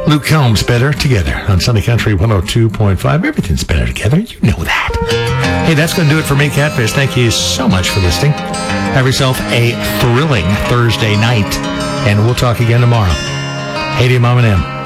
Luke Combs, Better Together on Sunny Country 102.5. Everything's better together. You know that. Hey, that's going to do it for me, Catfish. Thank you so much for listening. Have yourself a thrilling Thursday night, and we'll talk again tomorrow. 80 Mom and M.